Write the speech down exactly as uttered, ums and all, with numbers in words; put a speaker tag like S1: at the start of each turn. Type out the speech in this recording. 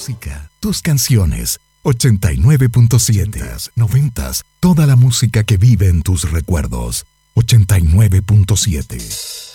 S1: música, tus canciones. ochenta y nueve punto siete, noventas, toda la música que vive en tus recuerdos. ochenta y nueve punto siete.